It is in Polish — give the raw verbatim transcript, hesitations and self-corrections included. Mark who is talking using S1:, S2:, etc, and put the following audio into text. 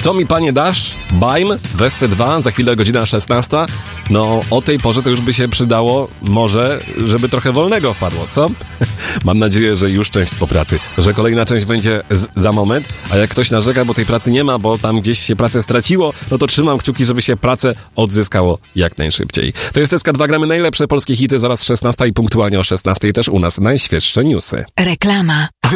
S1: Co mi panie dasz? Bajm w S C dwa, za chwilę godzina szesnasta. No o tej porze to już by się przydało może, żeby trochę wolnego wpadło, co? Mam nadzieję, że już część po pracy, że kolejna część będzie z, za moment, a jak ktoś narzeka, bo tej pracy nie ma, bo tam gdzieś się pracę straciło, no to trzymam kciuki, żeby się pracę odzyskało jak najszybciej. To jest S K dwa, gramy najlepsze polskie hity, zaraz szesnasta i punktualnie o szesnastej też u nas najświeższe newsy.
S2: Reklama.